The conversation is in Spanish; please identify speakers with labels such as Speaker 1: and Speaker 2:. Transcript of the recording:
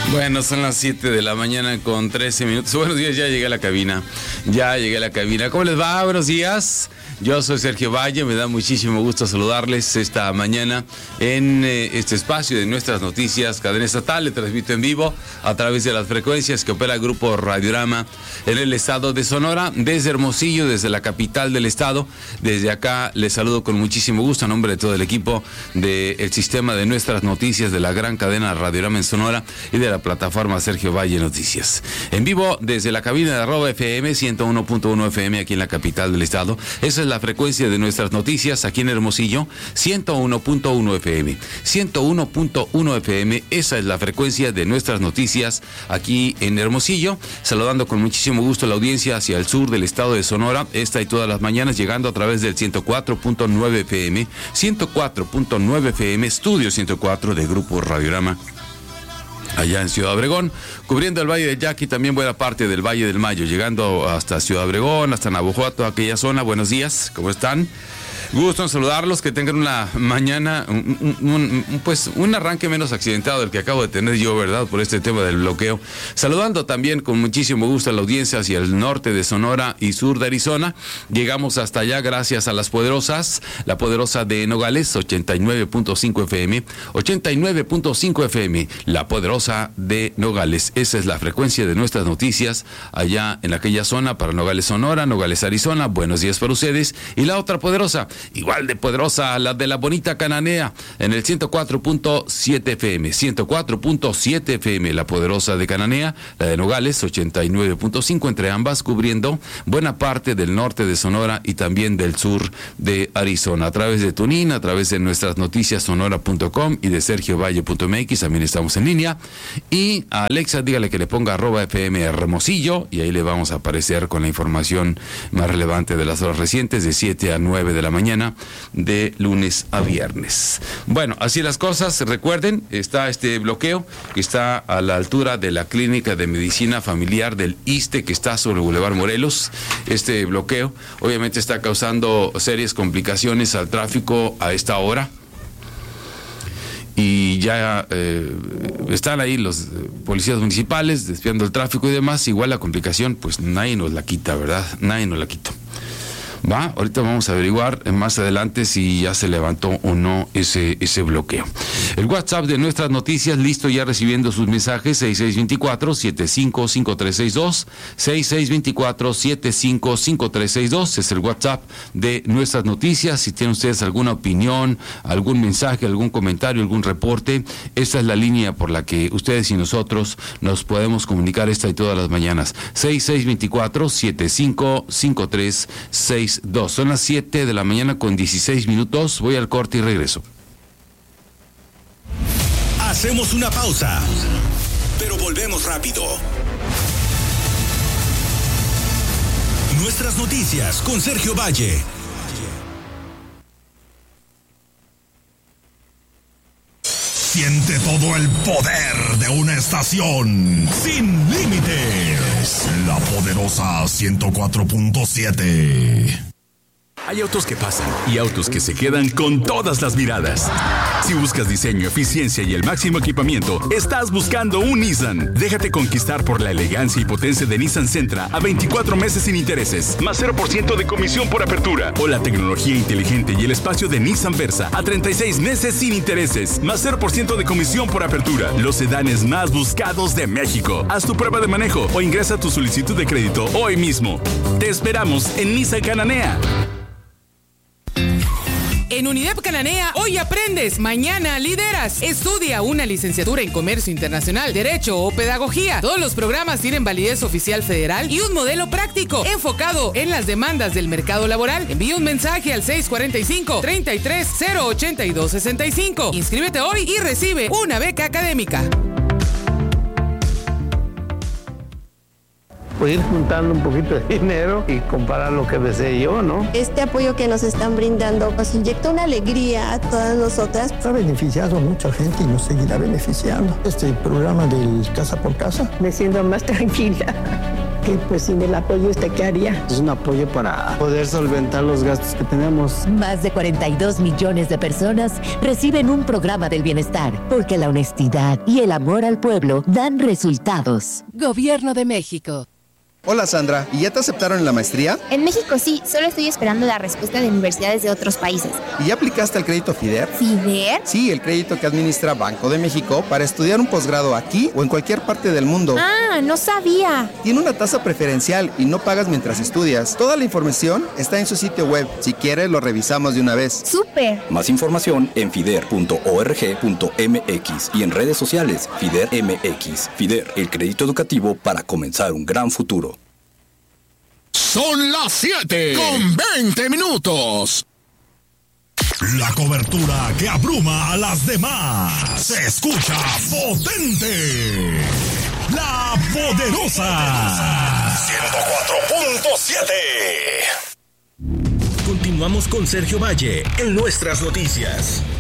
Speaker 1: Bueno, son las 7 de la mañana con 13 minutos. Buenos días, ya llegué a la cabina. ¿Cómo les va? Buenos días. Yo soy Sergio Valle, me da muchísimo gusto saludarles esta mañana en este espacio de nuestras noticias, cadena estatal. Le transmito en vivo a través de las frecuencias que opera el Grupo Radiorama en el estado de Sonora, desde Hermosillo, desde la capital del estado. Desde acá les saludo con muchísimo gusto a nombre de todo el equipo del sistema de nuestras noticias de la gran cadena Radiorama en Sonora y de la plataforma Sergio Valle Noticias. En vivo desde la cabina de arroba FM 101.1 FM aquí en la capital del estado. Esa es la frecuencia de nuestras noticias aquí en Hermosillo, 101.1 FM. 101.1 FM, esa es la frecuencia de nuestras noticias aquí en Hermosillo. Saludando con muchísimo gusto a la audiencia hacia el sur del estado de Sonora, esta y todas las mañanas, llegando a través del 104.9 FM, 104.9 FM, Estudio 104 de Grupo Radiorama, allá en Ciudad Obregón, cubriendo el Valle del Yaqui, también buena parte del Valle del Mayo, llegando hasta Ciudad Obregón, hasta Navojoa, toda aquella zona. Buenos días, ¿cómo están? Gusto en saludarlos, que tengan una mañana, pues un arranque menos accidentado del que acabo de tener yo, ¿verdad? Por este tema del bloqueo. Saludando también con muchísimo gusto a la audiencia hacia el norte de Sonora y sur de Arizona. Llegamos hasta allá gracias a las poderosas, la poderosa de Nogales, 89.5 FM, 89.5 FM, la poderosa de Nogales. Esa es la frecuencia de nuestras noticias allá en aquella zona para Nogales, Sonora, Nogales, Arizona. Buenos días para ustedes. Y la otra poderosa, igual de poderosa, la de la bonita Cananea, en el 104.7 FM, 104.7 FM, la poderosa de Cananea, la de Nogales, 89.5, entre ambas, cubriendo buena parte del norte de Sonora y también del sur de Arizona, a través de TuneIn, a través de nuestras noticias sonora.com y de sergiovalle.mx, también estamos en línea. Y a Alexa, dígale que le ponga @FM Hermosillo, y ahí le vamos a aparecer con la información más relevante de las horas recientes, de 7 a 9 de la mañana, de lunes a viernes. Bueno, así las cosas. Recuerden, está este bloqueo que está a la altura de la Clínica de Medicina Familiar del ISSSTE, que está sobre Boulevard Morelos. Este bloqueo obviamente está causando serias complicaciones al tráfico a esta hora. Y ya están ahí los policías municipales desviando el tráfico y demás. Igual la complicación, pues nadie nos la quita, ¿verdad? Nadie nos la quita. Ahorita vamos a averiguar más adelante si ya se levantó o no ese bloqueo. El WhatsApp de nuestras noticias, listo, ya recibiendo sus mensajes, 6624-755362, 6624-755362, es el WhatsApp de nuestras noticias. Si tienen ustedes alguna opinión, algún mensaje, algún comentario, algún reporte, esta es la línea por la que ustedes y nosotros nos podemos comunicar esta y todas las mañanas, 6624-755362. Son las 7 de la mañana con 16 minutos. Voy al corte y regreso.
Speaker 2: Hacemos una pausa, pero volvemos rápido. Nuestras noticias con Sergio Valle. Siente todo el poder de una estación sin límites. La poderosa 104.7. Hay autos que pasan y autos que se quedan con todas las miradas. Si buscas diseño, eficiencia y el máximo equipamiento, estás buscando un Nissan. Déjate conquistar por la elegancia y potencia de Nissan Sentra a 24 meses sin intereses, más 0% de comisión por apertura. O la tecnología inteligente y el espacio de Nissan Versa a 36 meses sin intereses, más 0% de comisión por apertura. Los sedanes más buscados de México. Haz tu prueba de manejo o ingresa tu solicitud de crédito hoy mismo. Te esperamos en Nissan Cananea.
Speaker 3: En UNIDEP Cananea, hoy aprendes, mañana lideras. Estudia una licenciatura en Comercio Internacional, Derecho o Pedagogía. Todos los programas tienen validez oficial federal y un modelo práctico enfocado en las demandas del mercado laboral. Envía un mensaje al 645-33-082-65. Inscríbete hoy y recibe una beca académica.
Speaker 4: Pues ir juntando un poquito de dinero y comparar lo que desee yo, ¿no?
Speaker 5: Este apoyo que nos están brindando nos inyecta una alegría a todas nosotras.
Speaker 6: Ha beneficiado a mucha gente y nos seguirá beneficiando. Este programa del Casa por Casa.
Speaker 7: Me siento más tranquila.
Speaker 6: porque pues sin el apoyo, ¿qué haría?
Speaker 4: Es un apoyo para poder solventar los gastos que tenemos.
Speaker 7: Más de 42 millones de personas reciben un programa del bienestar, porque la honestidad y el amor al pueblo dan resultados. Gobierno de México.
Speaker 8: Hola Sandra, ¿y ya te aceptaron en la maestría?
Speaker 9: En México sí, solo estoy esperando la respuesta de universidades de otros países.
Speaker 8: ¿Y ya aplicaste al crédito FIDER?
Speaker 9: ¿FIDER?
Speaker 8: Sí, el crédito que administra Banco de México para estudiar un posgrado aquí o en cualquier parte del mundo.
Speaker 9: Ah, no sabía.
Speaker 8: Tiene una tasa preferencial y no pagas mientras estudias. Toda la información está en su sitio web. Si quieres, lo revisamos de una vez.
Speaker 9: ¡Súper!
Speaker 10: Más información en fider.org.mx y en redes sociales FIDER MX. FIDER, el crédito educativo para comenzar un gran futuro.
Speaker 11: Son las 7 con 20 minutos.
Speaker 12: La cobertura que abruma a las demás. Se escucha potente. La Poderosa. 104.7.
Speaker 13: Continuamos con Sergio Valle en Nuestras Noticias.